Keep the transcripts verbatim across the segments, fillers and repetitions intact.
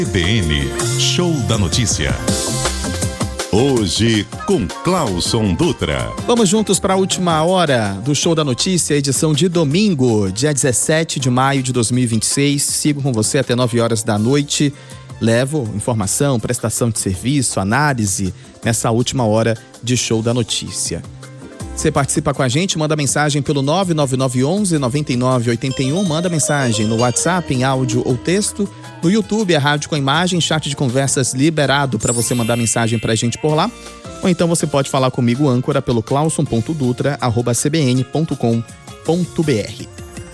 C B N, Show da Notícia. Hoje com Clauson Dutra. Vamos juntos para a última hora do Show da Notícia, edição de domingo, dia dezessete de maio de dois mil e vinte e seis. Sigo com você até nove horas da noite. Levo informação, prestação de serviço, análise nessa última hora de Show da Notícia. Você participa com a gente, manda mensagem pelo nove nove nove um um nove nove oito um, manda mensagem no WhatsApp em áudio ou texto, no YouTube, a rádio com imagem, chat de conversas liberado para você mandar mensagem pra gente por lá, ou então você pode falar comigo, âncora, pelo clauson ponto dutra arroba c b n ponto com ponto b r.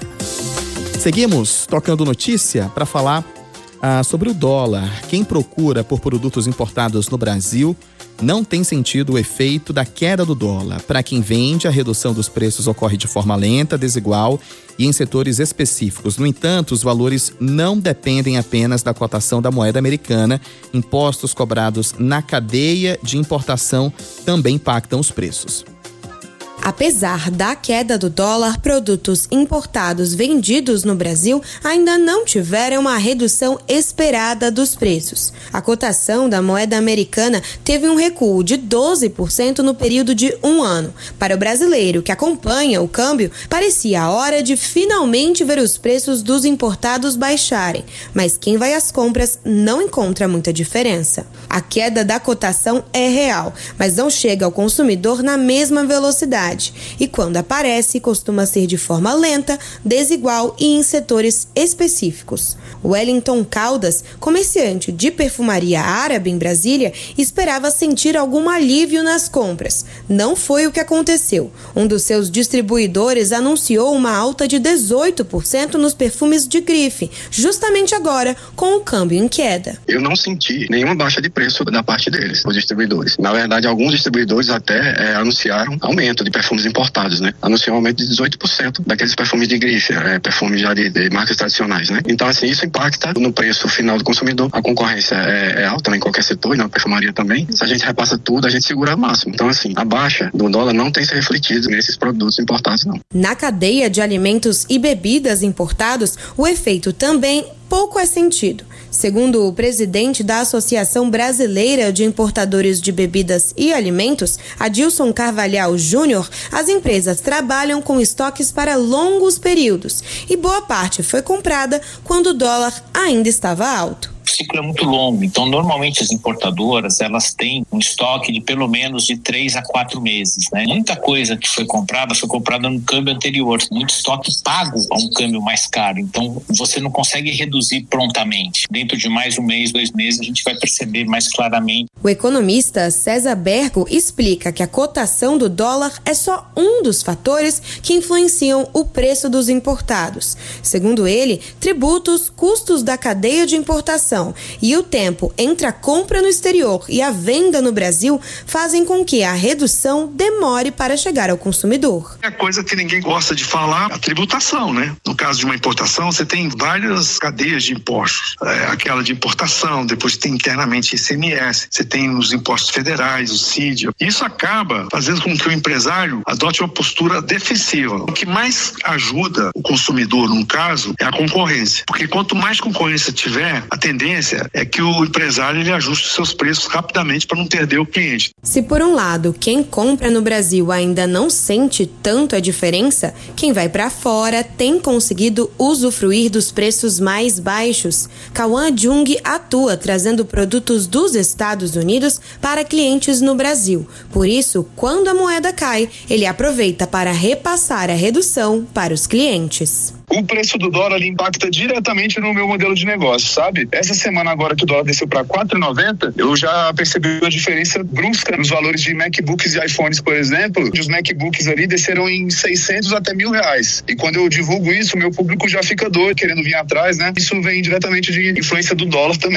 Seguimos tocando notícia para falar ah, sobre o dólar. Quem procura por produtos importados no Brasil não tem sentido o efeito da queda do dólar. Para quem vende, a redução dos preços ocorre de forma lenta, desigual e em setores específicos. No entanto, os valores não dependem apenas da cotação da moeda americana. Impostos cobrados na cadeia de importação também impactam os preços. Apesar da queda do dólar, produtos importados vendidos no Brasil ainda não tiveram uma redução esperada dos preços. A cotação da moeda americana teve um recuo de doze por cento no período de um ano. Para o brasileiro que acompanha o câmbio, parecia a hora de finalmente ver os preços dos importados baixarem, mas quem vai às compras não encontra muita diferença. A queda da cotação é real, mas não chega ao consumidor na mesma velocidade. E quando aparece, costuma ser de forma lenta, desigual e em setores específicos. Wellington Caldas, comerciante de perfumaria árabe em Brasília, esperava sentir algum alívio nas compras. Não foi o que aconteceu. Um dos seus distribuidores anunciou uma alta de dezoito por cento nos perfumes de grife, justamente agora, com o câmbio em queda. Eu não senti nenhuma baixa de preço da parte deles, os distribuidores. Na verdade, alguns distribuidores até é, anunciaram aumento de perfumes importados, né? Anunciou um aumento de dezoito por cento daqueles perfumes de grife, é, perfumes já de, de marcas tradicionais, né? Então, assim, isso impacta no preço final do consumidor. A concorrência é, é alta, né, em qualquer setor, e na perfumaria também. Se a gente repassa tudo, a gente segura o máximo. Então, assim, a baixa do dólar não tem se refletido nesses produtos importados, não. Na cadeia de alimentos e bebidas importados, o efeito também pouco é sentido. Segundo o presidente da Associação Brasileira de Importadores de Bebidas e Alimentos, Adilson Carvalhal Júnior, as empresas trabalham com estoques para longos períodos e boa parte foi comprada quando o dólar ainda estava alto. O ciclo é muito longo, então normalmente as importadoras elas têm um estoque de pelo menos de três a quatro meses, né? Muita coisa que foi comprada foi comprada no câmbio anterior, muito estoque pago a um câmbio mais caro, então você não consegue reduzir prontamente. Dentro de mais um mês, dois meses, a gente vai perceber mais claramente. O economista César Bergo explica que a cotação do dólar é só um dos fatores que influenciam o preço dos importados. Segundo ele, tributos, custos da cadeia de importação e o tempo entre a compra no exterior e a venda no Brasil fazem com que a redução demore para chegar ao consumidor. É a coisa que ninguém gosta de falar, a tributação, né? No caso de uma importação, você tem várias cadeias de impostos. É, aquela de importação, depois tem internamente I C M S, você tem os impostos federais, o C I D. Isso acaba fazendo com que o empresário adote uma postura defensiva. O que mais ajuda o consumidor, num caso, é a concorrência. Porque quanto mais concorrência tiver, a tendência é que o empresário ele ajuste seus preços rapidamente para não perder o cliente. Se por um lado, quem compra no Brasil ainda não sente tanto a diferença, quem vai para fora tem conseguido usufruir dos preços mais baixos. Cauã Jung atua trazendo produtos dos Estados Unidos para clientes no Brasil. Por isso, quando a moeda cai, ele aproveita para repassar a redução para os clientes. O preço do dólar impacta diretamente no meu modelo de negócio, sabe? Essa semana agora que o dólar desceu para quatro reais e noventa centavos, eu já percebi uma diferença brusca nos valores de MacBooks e iPhones, por exemplo. Os MacBooks ali desceram em seiscentos até mil reais. E quando eu divulgo isso, o meu público já fica doido, querendo vir atrás, né? Isso vem diretamente de influência do dólar também, né?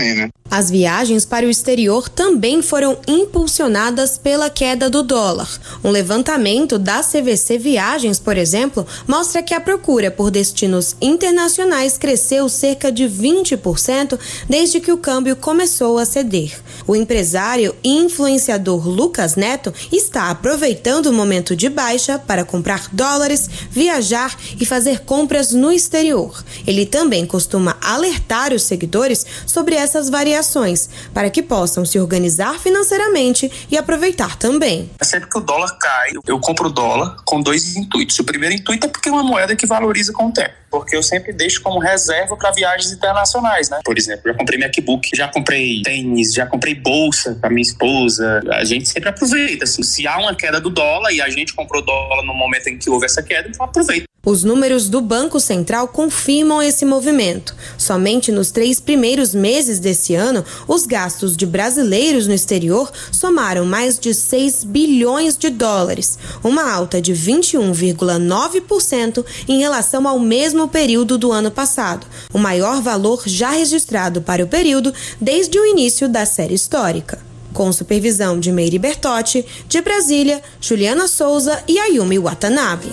As viagens para o exterior também foram impulsionadas pela queda do dólar. Um levantamento da C V C Viagens, por exemplo, mostra que a procura por destinos internacionais cresceu cerca de vinte por cento desde que o câmbio começou a ceder. O empresário e influenciador Lucas Neto está aproveitando o momento de baixa para comprar dólares, viajar e fazer compras no exterior. Ele também costuma alertar os seguidores sobre essas variações para que possam se organizar financeiramente e aproveitar também. Sempre que o dólar cai, eu compro dólar com dois intuitos. O primeiro intuito é porque é uma moeda que valoriza com o tempo, porque eu sempre deixo como reserva para viagens internacionais, né? Por exemplo, já comprei MacBook, já comprei tênis, já comprei bolsa para minha esposa. A gente sempre aproveita, assim, se há uma queda do dólar e a gente comprou dólar no momento em que houve essa queda, então aproveita. Os números do Banco Central confirmam esse movimento. Somente nos três primeiros meses desse ano, os gastos de brasileiros no exterior somaram mais de seis bilhões de dólares, uma alta de vinte e um vírgula nove por cento em relação ao mesmo período do ano passado, o maior valor já registrado para o período desde o início da série histórica. Com supervisão de Meire Bertotti, de Brasília, Juliana Souza e Ayumi Watanabe.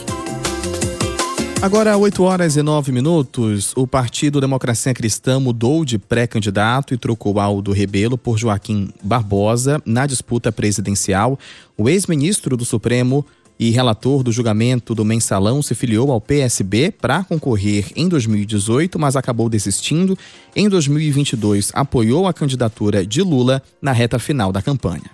Agora, oito horas e nove minutos, o Partido Democracia Cristã mudou de pré-candidato e trocou Aldo Rebelo por Joaquim Barbosa na disputa presidencial. O ex-ministro do Supremo e relator do julgamento do Mensalão se filiou ao P S B para concorrer em dois mil e dezoito, mas acabou desistindo. Em dois mil e vinte e dois, apoiou a candidatura de Lula na reta final da campanha.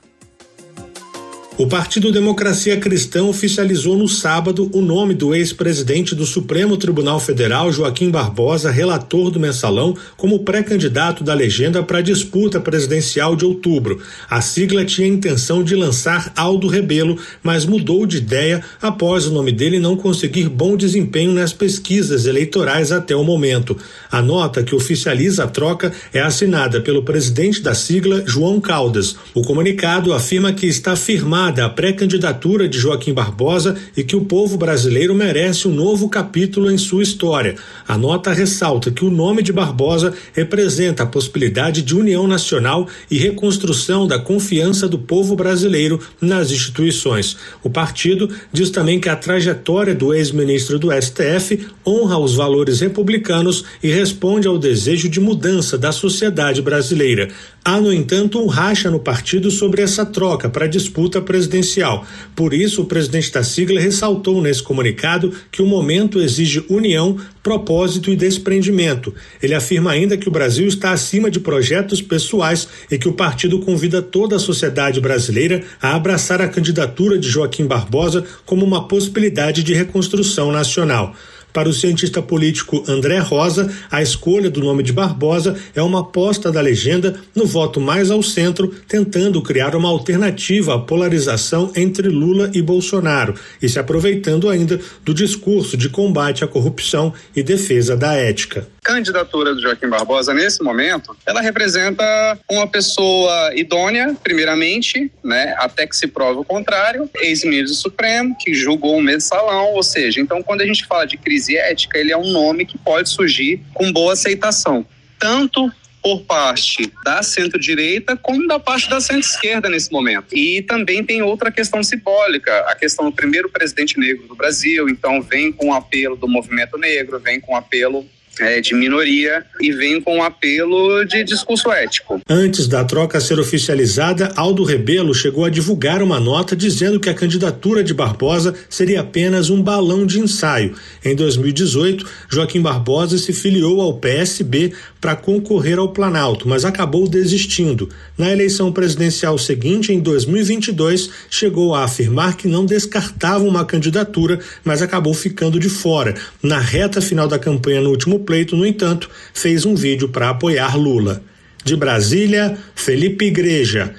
O Partido Democracia Cristã oficializou no sábado o nome do ex-presidente do Supremo Tribunal Federal, Joaquim Barbosa, relator do Mensalão, como pré-candidato da legenda para a disputa presidencial de outubro. A sigla tinha a intenção de lançar Aldo Rebelo, mas mudou de ideia após o nome dele não conseguir bom desempenho nas pesquisas eleitorais até o momento. A nota que oficializa a troca é assinada pelo presidente da sigla, João Caldas. O comunicado afirma que está firmado a pré-candidatura de Joaquim Barbosa e que o povo brasileiro merece um novo capítulo em sua história. A nota ressalta que o nome de Barbosa representa a possibilidade de união nacional e reconstrução da confiança do povo brasileiro nas instituições. O partido diz também que a trajetória do ex-ministro do S T F honra os valores republicanos e responde ao desejo de mudança da sociedade brasileira. Há, no entanto, um racha no partido sobre essa troca para a disputa presidencial. Por isso, o presidente da sigla ressaltou nesse comunicado que o momento exige união, propósito e desprendimento. Ele afirma ainda que o Brasil está acima de projetos pessoais e que o partido convida toda a sociedade brasileira a abraçar a candidatura de Joaquim Barbosa como uma possibilidade de reconstrução nacional. Para o cientista político André Rosa, a escolha do nome de Barbosa é uma aposta da legenda no voto mais ao centro, tentando criar uma alternativa à polarização entre Lula e Bolsonaro e se aproveitando ainda do discurso de combate à corrupção e defesa da ética. A candidatura do Joaquim Barbosa, nesse momento, ela representa uma pessoa idônea, primeiramente, né, até que se prove o contrário, ex-ministro do Supremo, que julgou o Mensalão, ou seja, então quando a gente fala de crise ética, ele é um nome que pode surgir com boa aceitação, tanto por parte da centro-direita como da parte da centro-esquerda nesse momento. E também tem outra questão simbólica, a questão do primeiro presidente negro do Brasil, então vem com o apelo do movimento negro, vem com o apelo É, de minoria e vem com um apelo de discurso ético. Antes da troca ser oficializada, Aldo Rebelo chegou a divulgar uma nota dizendo que a candidatura de Barbosa seria apenas um balão de ensaio. Em dois mil e dezoito, Joaquim Barbosa se filiou ao P S B para concorrer ao Planalto, mas acabou desistindo. Na eleição presidencial seguinte, em dois mil e vinte e dois, chegou a afirmar que não descartava uma candidatura, mas acabou ficando de fora. Na reta final da campanha no último pleito, no entanto, fez um vídeo para apoiar Lula. De Brasília, Felipe Igreja.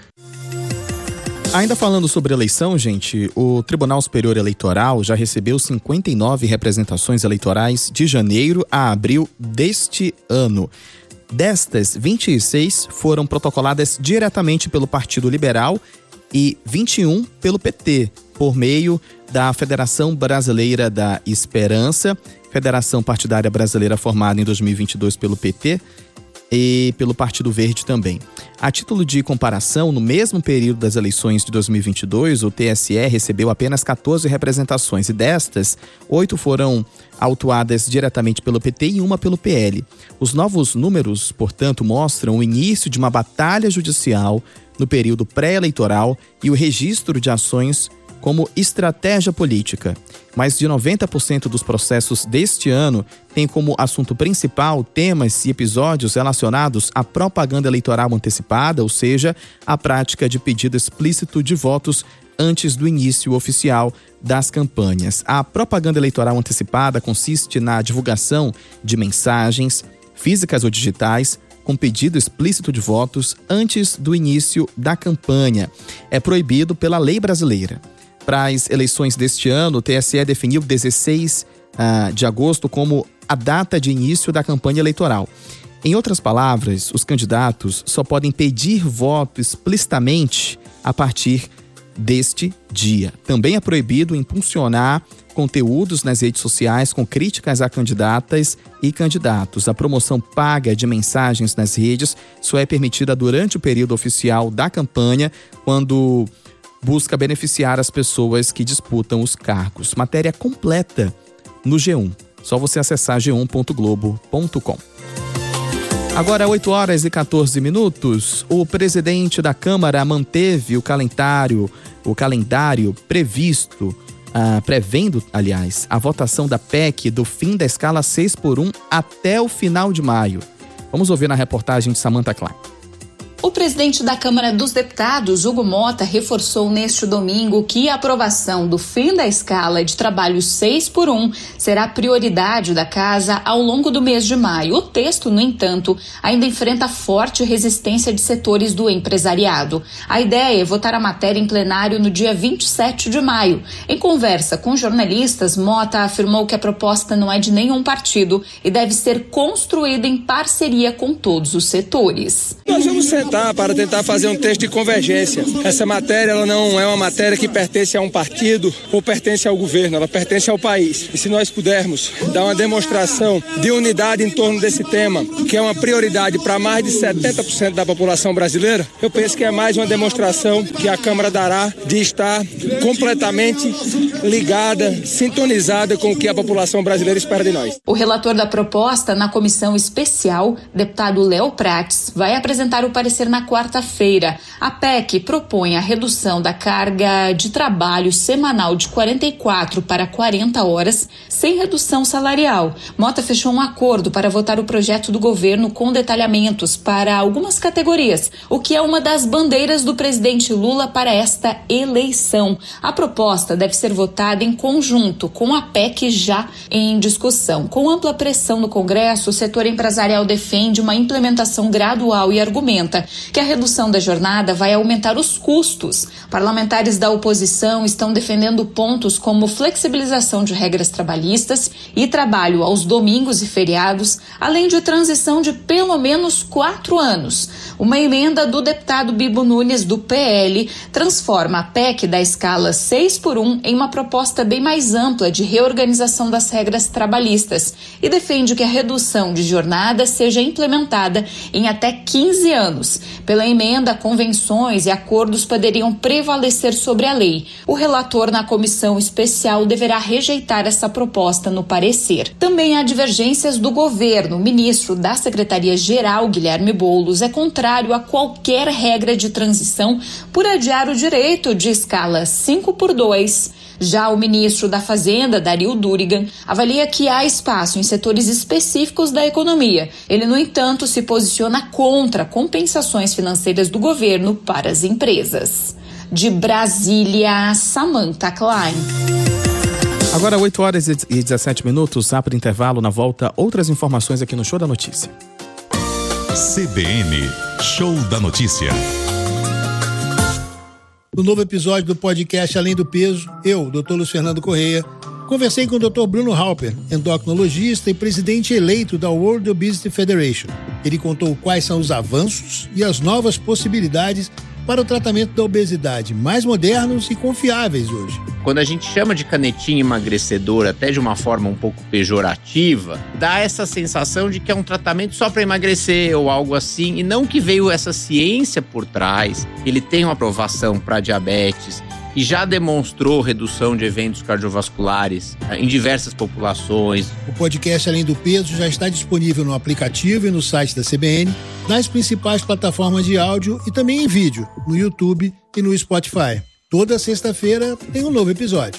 Ainda falando sobre eleição, gente, o Tribunal Superior Eleitoral já recebeu cinquenta e nove representações eleitorais de janeiro a abril deste ano. Destas, vinte e seis foram protocoladas diretamente pelo Partido Liberal e vinte e um pelo P T, por meio da Federação Brasileira da Esperança, Federação Partidária Brasileira formada em dois mil e vinte e dois pelo P T, e pelo Partido Verde também. A título de comparação, no mesmo período das eleições de dois mil e vinte e dois, o T S E recebeu apenas quatorze representações e destas, oito foram autuadas diretamente pelo P T e uma pelo P L. Os novos números, portanto, mostram o início de uma batalha judicial no período pré-eleitoral e o registro de ações como estratégia política. Mais de noventa por cento dos processos deste ano têm como assunto principal temas e episódios relacionados à propaganda eleitoral antecipada, ou seja, a prática de pedido explícito de votos antes do início oficial das campanhas. A propaganda eleitoral antecipada consiste na divulgação de mensagens, físicas ou digitais, com pedido explícito de votos antes do início da campanha. É proibido pela lei brasileira. Para as eleições deste ano, o T S E definiu dezesseis de agosto como a data de início da campanha eleitoral. Em outras palavras, os candidatos só podem pedir voto explicitamente a partir deste dia. Também é proibido impulsionar conteúdos nas redes sociais com críticas a candidatas e candidatos. A promoção paga de mensagens nas redes só é permitida durante o período oficial da campanha, quando busca beneficiar as pessoas que disputam os cargos. Matéria completa no G um. Só você acessar g um ponto globo ponto com. Agora, oito horas e quatorze minutos, o presidente da Câmara manteve o calendário, o calendário previsto, uh, prevendo, aliás, a votação da P E C do fim da escala seis por um até o final de maio. Vamos ouvir na reportagem de Samantha Klein. O presidente da Câmara dos Deputados, Hugo Mota, reforçou neste domingo que a aprovação do fim da escala de trabalho seis por um será prioridade da casa ao longo do mês de maio. O texto, no entanto, ainda enfrenta forte resistência de setores do empresariado. A ideia é votar a matéria em plenário no dia vinte e sete de maio. Em conversa com jornalistas, Mota afirmou que a proposta não é de nenhum partido e deve ser construída em parceria com todos os setores. Nós vamos sentar para tentar fazer um texto de convergência. Essa matéria ela não é uma matéria que pertence a um partido ou pertence ao governo, ela pertence ao país. E se nós pudermos dar uma demonstração de unidade em torno desse tema, que é uma prioridade para mais de setenta por cento da população brasileira, eu penso que é mais uma demonstração que a Câmara dará de estar completamente ligada, sintonizada com o que a população brasileira espera de nós. O relator da proposta na comissão especial, deputado Léo Prates, vai apresentar o parecer na quarta-feira. A P E C propõe a redução da carga de trabalho semanal de quarenta e quatro para quarenta horas, sem redução salarial. Mota fechou um acordo para votar o projeto do governo com detalhamentos para algumas categorias, o que é uma das bandeiras do presidente Lula para esta eleição. A proposta deve ser votada em conjunto com a P E C já em discussão. Com ampla pressão no Congresso, o setor empresarial defende uma implementação gradual e argumenta que a redução da jornada vai aumentar os custos. Parlamentares da oposição estão defendendo pontos como flexibilização de regras trabalhistas e trabalho aos domingos e feriados, além de transição de pelo menos quatro anos. Uma emenda do deputado Bibo Nunes, do P L, transforma a P E C da escala seis por um em uma proposta bem mais ampla de reorganização das regras trabalhistas e defende que a redução de jornada seja implementada em até quinze anos. Pela emenda, convenções e acordos poderiam prevalecer sobre a lei. O relator na comissão especial deverá rejeitar essa proposta no parecer. Também há divergências do governo. O ministro da Secretaria-Geral, Guilherme Boulos, é contrário a qualquer regra de transição por adiar o direito de escala cinco por dois. Já o ministro da Fazenda, Dario Durigan, avalia que há espaço em setores específicos da economia. Ele, no entanto, se posiciona contra compensações financeiras do governo para as empresas. De Brasília, Samantha Klein. Agora, oito horas e dezessete minutos, abre intervalo. Na volta, outras informações aqui no Show da Notícia. C B N, Show da Notícia. No novo episódio do podcast Além do Peso, eu, doutor Luiz Fernando Correia, conversei com o doutor Bruno Halper, endocrinologista e presidente eleito da World Obesity Federation. Ele contou quais são os avanços e as novas possibilidades para o tratamento da obesidade, mais modernos e confiáveis hoje. Quando a gente chama de canetinha emagrecedora, até de uma forma um pouco pejorativa, dá essa sensação de que é um tratamento só para emagrecer ou algo assim, e não que veio essa ciência por trás. Ele tem uma aprovação para diabetes e já demonstrou redução de eventos cardiovasculares em diversas populações. O podcast Além do Peso já está disponível no aplicativo e no site da C B N, nas principais plataformas de áudio e também em vídeo, no YouTube e no Spotify. Toda sexta-feira tem um novo episódio.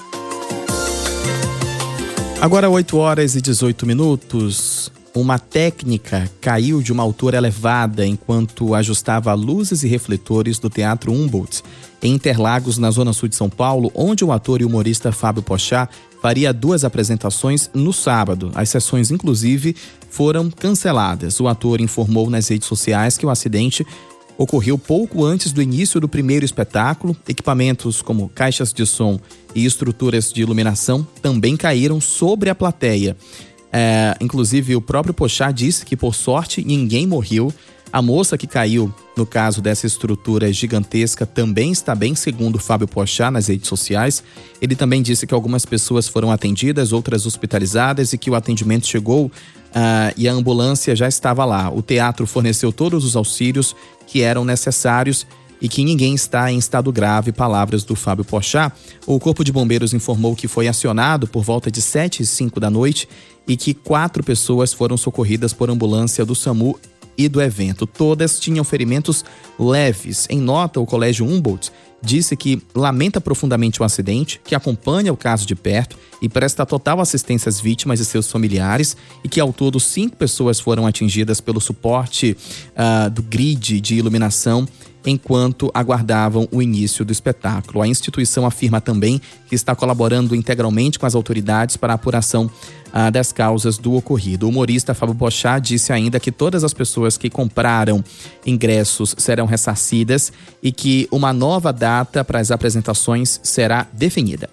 Agora oito horas e dezoito minutos. Uma técnica caiu de uma altura elevada enquanto ajustava luzes e refletores do Teatro Humboldt, em Interlagos, na zona sul de São Paulo, onde o ator e humorista Fábio Porchat faria duas apresentações no sábado. As sessões, inclusive, foram canceladas. O ator informou nas redes sociais que o acidente ocorreu pouco antes do início do primeiro espetáculo. Equipamentos como caixas de som e estruturas de iluminação também caíram sobre a plateia. É, inclusive, o próprio Porchat disse que, por sorte, ninguém morreu. A moça que caiu, no caso dessa estrutura gigantesca, também está bem, segundo Fábio Porchat nas redes sociais. Ele também disse que algumas pessoas foram atendidas, outras hospitalizadas, e que o atendimento chegou uh, e a ambulância já estava lá. O teatro forneceu todos os auxílios que eram necessários e que ninguém está em estado grave, palavras do Fábio Porchat. O Corpo de Bombeiros informou que foi acionado por volta de sete e cinco da noite e que quatro pessoas foram socorridas por ambulância do SAMU e do evento. Todas tinham ferimentos leves. Em nota, o Colégio Humboldt disse que lamenta profundamente o acidente, que acompanha o caso de perto e presta total assistência às vítimas e seus familiares, e que ao todo cinco pessoas foram atingidas pelo suporte uh, do grid de iluminação enquanto aguardavam o início do espetáculo. A instituição afirma também que está colaborando integralmente com as autoridades para a apuração ah, das causas do ocorrido. O humorista Fábio Porchat disse ainda que todas as pessoas que compraram ingressos serão ressarcidas e que uma nova data para as apresentações será definida.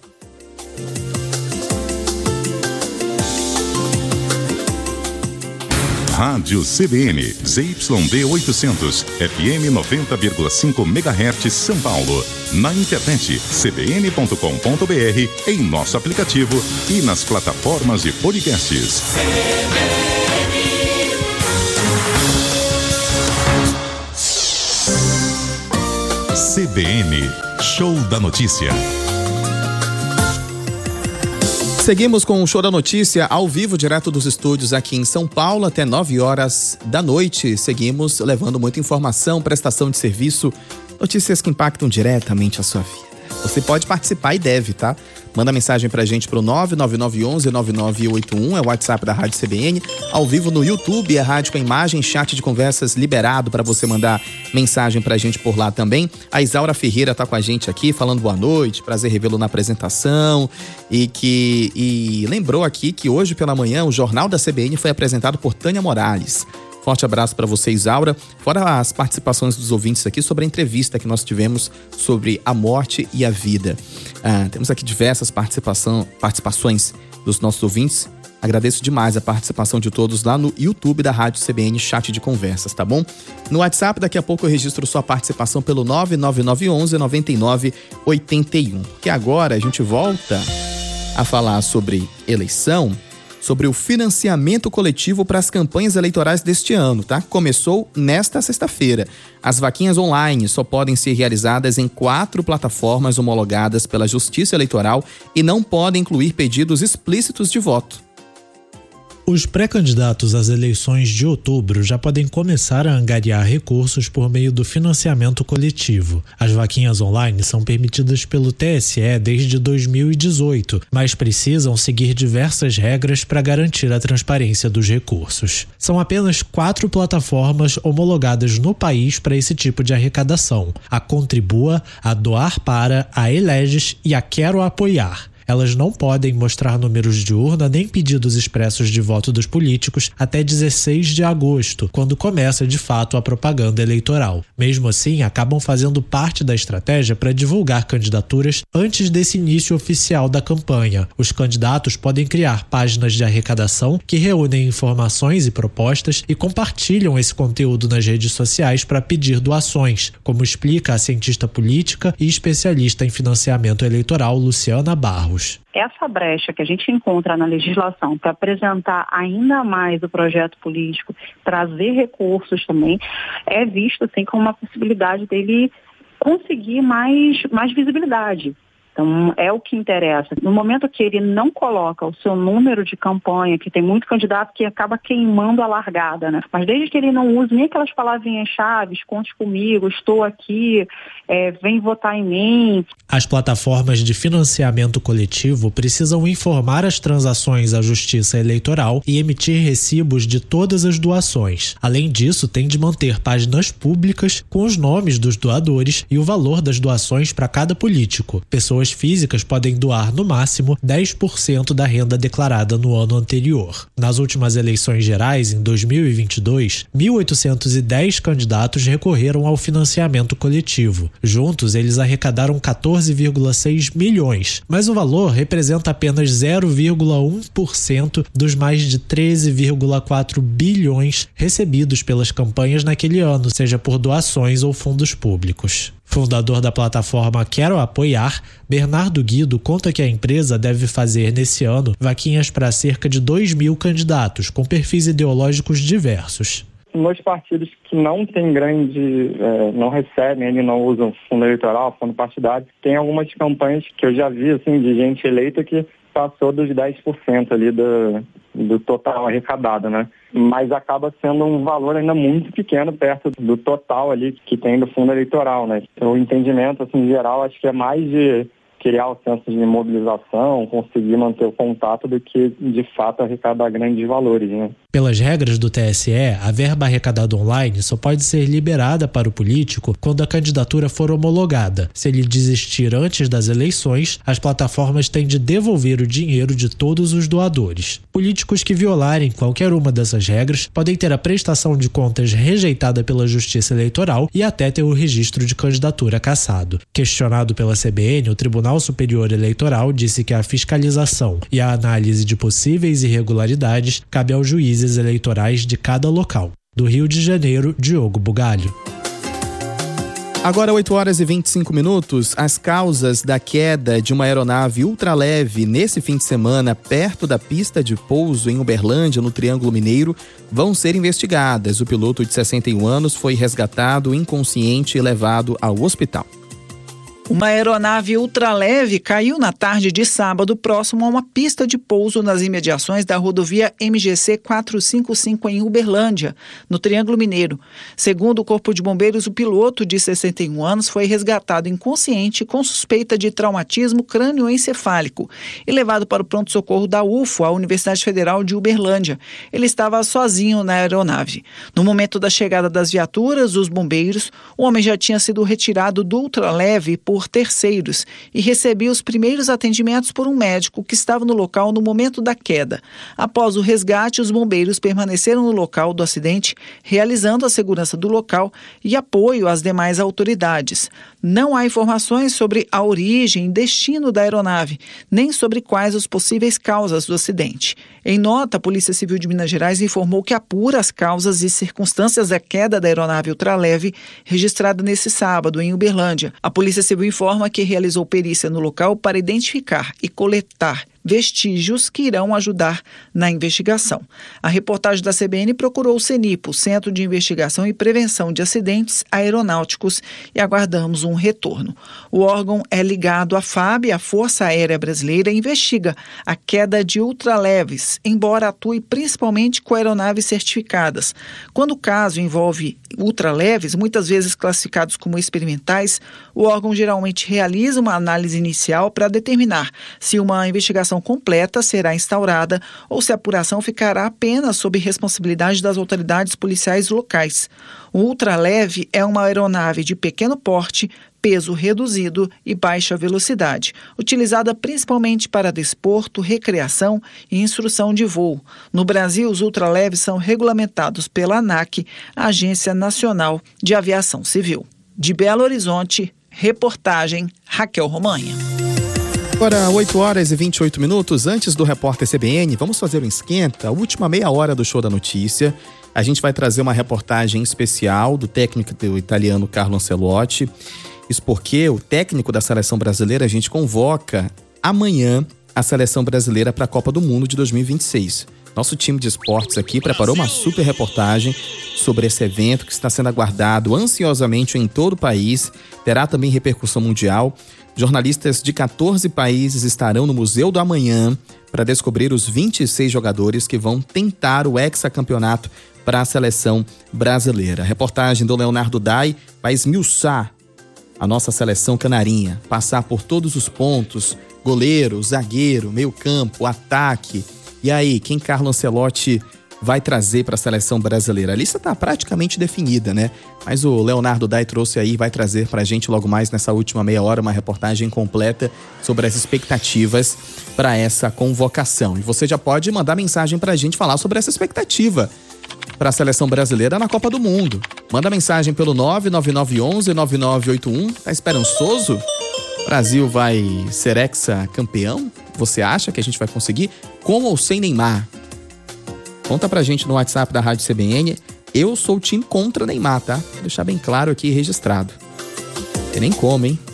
Rádio C B N, Z Y D oitocentos, F M noventa vírgula cinco megahertz, São Paulo. Na internet, c b n ponto com ponto b r, em nosso aplicativo e nas plataformas de podcasts. C B N, Show da Notícia. Seguimos com o Show da Notícia, ao vivo, direto dos estúdios aqui em São Paulo, até nove horas da noite. Seguimos levando muita informação, prestação de serviço, notícias que impactam diretamente a sua vida. Você pode participar e deve, tá? Manda mensagem pra gente pro nove nove nove um um nove nove oito um, é o WhatsApp da Rádio C B N. Ao vivo no YouTube, a rádio com imagem, chat de conversas liberado para você mandar mensagem pra gente por lá também. A Isaura Ferreira tá com a gente aqui, falando boa noite, prazer revê-lo na apresentação. E que e lembrou aqui que hoje pela manhã o Jornal da C B N foi apresentado por Tânia Morales. Forte abraço para você, Isaura. Fora as participações dos ouvintes aqui sobre a entrevista que nós tivemos sobre a morte e a vida. Ah, temos aqui diversas participação, participações dos nossos ouvintes. Agradeço demais a participação de todos lá no YouTube da Rádio C B N, chat de conversas, tá bom? No WhatsApp, daqui a pouco eu registro sua participação pelo nove nove nove um um nove nove oito um. Que agora a gente volta a falar sobre eleição, sobre o financiamento coletivo para as campanhas eleitorais deste ano, tá? Começou nesta sexta-feira. As vaquinhas online só podem ser realizadas em quatro plataformas homologadas pela Justiça Eleitoral e não podem incluir pedidos explícitos de voto. Os pré-candidatos às eleições de outubro já podem começar a angariar recursos por meio do financiamento coletivo. As vaquinhas online são permitidas pelo T S E desde dois mil e dezoito, mas precisam seguir diversas regras para garantir a transparência dos recursos. São apenas quatro plataformas homologadas no país para esse tipo de arrecadação: a Contribua, a Doar Para, a Eleges e a Quero Apoiar. Elas não podem mostrar números de urna nem pedidos expressos de voto dos políticos até dezesseis de agosto, quando começa de fato a propaganda eleitoral. Mesmo assim, acabam fazendo parte da estratégia para divulgar candidaturas antes desse início oficial da campanha. Os candidatos podem criar páginas de arrecadação que reúnem informações e propostas e compartilham esse conteúdo nas redes sociais para pedir doações, como explica a cientista política e especialista em financiamento eleitoral Luciana Barros. Essa brecha que a gente encontra na legislação para apresentar ainda mais o projeto político, trazer recursos também, é visto assim como uma possibilidade dele conseguir mais, mais visibilidade. Então, é o que interessa. No momento que ele não coloca o seu número de campanha, que tem muito candidato que acaba queimando a largada, né? Mas desde que ele não use nem aquelas palavrinhas-chave, conte comigo, estou aqui, é, vem votar em mim. As plataformas de financiamento coletivo precisam informar as transações à Justiça Eleitoral e emitir recibos de todas as doações. Além disso, tem de manter páginas públicas com os nomes dos doadores e o valor das doações para cada político. Pessoas físicas podem doar no máximo dez por cento da renda declarada no ano anterior. Nas últimas eleições gerais, em dois mil e vinte e dois, mil oitocentos e dez candidatos recorreram ao financiamento coletivo. Juntos, eles arrecadaram quatorze vírgula seis milhões, mas o valor representa apenas zero vírgula um por cento dos mais de treze vírgula quatro bilhões recebidos pelas campanhas naquele ano, seja por doações ou fundos públicos. Fundador da plataforma Quero Apoiar, Bernardo Guido conta que a empresa deve fazer nesse ano vaquinhas para cerca de dois mil candidatos com perfis ideológicos diversos. Nos partidos que não têm grande, é, não recebem, e não usam fundo eleitoral, fundo partidário, tem algumas campanhas que eu já vi assim, de gente eleita que passou dos dez por cento ali do, do total arrecadado, né? Mas acaba sendo um valor ainda muito pequeno perto do total ali que tem do fundo eleitoral, né? Então, o entendimento, assim, em geral, acho que é mais de criar o senso de mobilização, conseguir manter o contato do que, de fato, arrecadar grandes valores, né? Pelas regras do T S E, a verba arrecadada online só pode ser liberada para o político quando a candidatura for homologada. Se ele desistir antes das eleições, as plataformas têm de devolver o dinheiro de todos os doadores. Políticos que violarem qualquer uma dessas regras podem ter a prestação de contas rejeitada pela Justiça Eleitoral e até ter o registro de candidatura cassado. Questionado pela C B N, o Tribunal Superior Eleitoral disse que a fiscalização e a análise de possíveis irregularidades cabe aos juízes eleitorais de cada local. Do Rio de Janeiro, Diogo Bugalho. Agora, oito horas e vinte e cinco minutos, as causas da queda de uma aeronave ultraleve nesse fim de semana perto da pista de pouso em Uberlândia, no Triângulo Mineiro, vão ser investigadas. O piloto de sessenta e um anos foi resgatado inconsciente e levado ao hospital. Uma aeronave ultraleve caiu na tarde de sábado próximo a uma pista de pouso nas imediações da rodovia M G C quatrocentos e cinquenta e cinco em Uberlândia, no Triângulo Mineiro. Segundo o Corpo de Bombeiros, o piloto de sessenta e um anos foi resgatado inconsciente com suspeita de traumatismo crânioencefálico e levado para o pronto-socorro da U F O, a Universidade Federal de Uberlândia. Ele estava sozinho na aeronave. No momento da chegada das viaturas dos bombeiros, o homem já tinha sido retirado do ultraleve por terceiros e recebia os primeiros atendimentos por um médico que estava no local no momento da queda. Após o resgate, os bombeiros permaneceram no local do acidente, realizando a segurança do local e apoio às demais autoridades. Não há informações sobre a origem e destino da aeronave, nem sobre quais as possíveis causas do acidente. Em nota, a Polícia Civil de Minas Gerais informou que apura as causas e circunstâncias da queda da aeronave ultraleve registrada nesse sábado em Uberlândia. A Polícia Civil informa que realizou perícia no local para identificar e coletar vestígios que irão ajudar na investigação. A reportagem da C B N procurou o CENIPO, Centro de Investigação e Prevenção de Acidentes Aeronáuticos, e aguardamos um retorno. O órgão é ligado à F A B, a Força Aérea Brasileira, e investiga a queda de ultraleves, embora atue principalmente com aeronaves certificadas. Quando o caso envolve ultraleves, muitas vezes classificados como experimentais, o órgão geralmente realiza uma análise inicial para determinar se uma investigação completa será instaurada ou se a apuração ficará apenas sob responsabilidade das autoridades policiais locais. O ultraleve é uma aeronave de pequeno porte, peso reduzido e baixa velocidade, utilizada principalmente para desporto, recreação e instrução de voo. No Brasil, os ultraleves são regulamentados pela ANAC, Agência Nacional de Aviação Civil. De Belo Horizonte, reportagem Raquel Romanha. Agora, oito horas e vinte e oito minutos, antes do Repórter C B N, vamos fazer um esquenta, a última meia hora do Show da Notícia. A gente vai trazer uma reportagem especial do técnico do italiano Carlo Ancelotti. Isso porque o técnico da seleção brasileira, a gente convoca amanhã a seleção brasileira para a Copa do Mundo de dois mil e vinte e seis. Nosso time de esportes aqui preparou uma super reportagem sobre esse evento que está sendo aguardado ansiosamente em todo o país. Terá também repercussão mundial. Jornalistas de quatorze países estarão no Museu do Amanhã para descobrir os vinte e seis jogadores que vão tentar o hexacampeonato para a seleção brasileira. A reportagem do Leonardo Dai vai esmiuçar a nossa seleção canarinha, passar por todos os pontos, goleiro, zagueiro, meio-campo, ataque. E aí, quem Carlo Ancelotti vai trazer para a seleção brasileira? A lista está praticamente definida, né? Mas o Leonardo Dai trouxe aí, vai trazer para a gente logo mais nessa última meia hora uma reportagem completa sobre as expectativas para essa convocação. E você já pode mandar mensagem para a gente falar sobre essa expectativa para a seleção brasileira na Copa do Mundo. Manda mensagem pelo nove nove nove um um nove nove oito um. Tá esperançoso? O Brasil vai ser hexacampeão? Você acha que a gente vai conseguir? Com ou sem Neymar? Conta pra gente no WhatsApp da Rádio C B N. Eu sou o time contra Neymar, tá? Vou deixar bem claro aqui e registrado. Tem nem como, hein?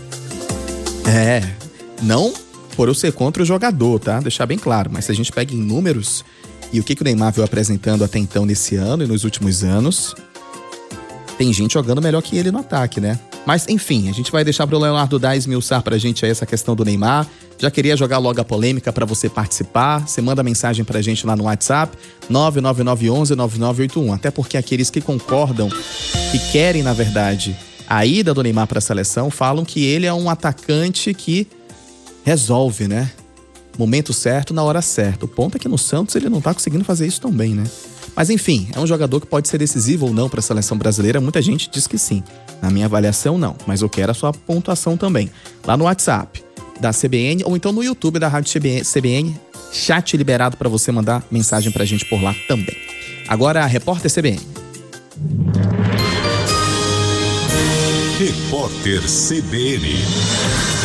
É, não por eu ser contra o jogador, tá? Deixar bem claro. Mas se a gente pega em números e o que, que o Neymar veio apresentando até então nesse ano e nos últimos anos, tem gente jogando melhor que ele no ataque, né? Mas, enfim, a gente vai deixar pro Leonardo Dai esmiuçar pra gente aí essa questão do Neymar. Já queria jogar logo a polêmica para você participar. Você manda mensagem pra gente lá no WhatsApp, nove nove nove um um nove nove oito um. Até porque aqueles que concordam, que querem, na verdade, a ida do Neymar pra seleção, falam que ele é um atacante que resolve, né? Momento certo, na hora certa. O ponto é que no Santos ele não tá conseguindo fazer isso tão bem, né? Mas enfim, é um jogador que pode ser decisivo ou não para a seleção brasileira. Muita gente diz que sim. Na minha avaliação, não. Mas eu quero a sua pontuação também. Lá no WhatsApp da C B N ou então no YouTube da Rádio C B N. Chat liberado para você mandar mensagem pra gente por lá também. Agora, a Repórter C B N. Repórter C B N.